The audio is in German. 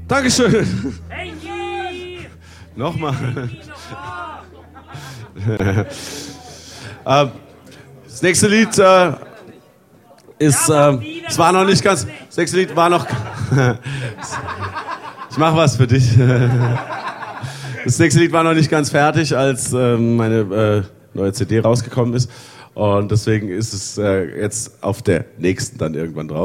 Dankeschön. Hey, Nochmal. Das nächste Lied ist, es war noch nicht ganz, das nächste Lied war noch, ich mach was für dich. Das nächste Lied war noch nicht ganz fertig, als meine neue CD rausgekommen ist. Und deswegen ist es jetzt auf der nächsten dann irgendwann drauf.